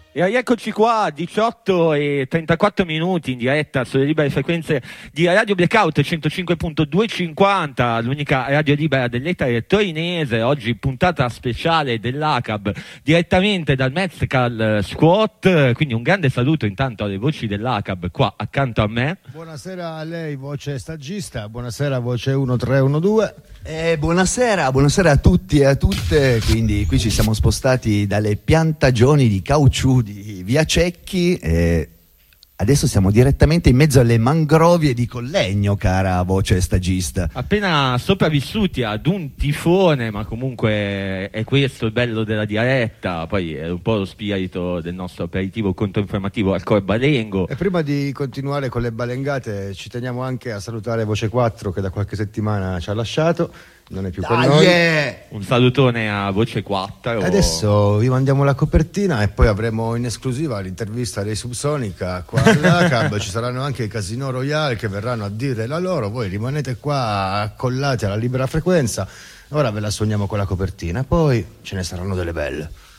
E eccoci qua, 18 e 34 minuti in diretta sulle libere frequenze di Radio Blackout 105.250, l'unica radio libera dell'Ether torinese. Oggi puntata speciale dell'ACAB direttamente dal Mezcal Squat, quindi un grande saluto intanto alle voci dell'ACAB qua accanto a me. Buonasera a lei, voce stagista, buonasera voce 1312. Buonasera a tutti e a tutte. Quindi qui ci siamo spostati dalle piantagioni di caucciù di Via Cecchi e adesso siamo direttamente in mezzo alle mangrovie di Collegno, cara voce stagista. Appena sopravvissuti ad un tifone, ma comunque è questo il bello della diretta, poi è un po' lo spirito del nostro aperitivo controinformativo al Corbalengo. E prima di continuare con le balengate ci teniamo anche a salutare Voce 4 che da qualche settimana ci ha lasciato, non è più con noi. Un salutone a Voce 4. Adesso vi mandiamo la copertina e poi avremo in esclusiva l'intervista dei Subsonica qua all'ACAB. Ci saranno anche i Casino Royale che verranno a dire la loro, voi rimanete qua accollati alla libera frequenza. Ora ve la sogniamo con la copertina, poi ce ne saranno delle belle.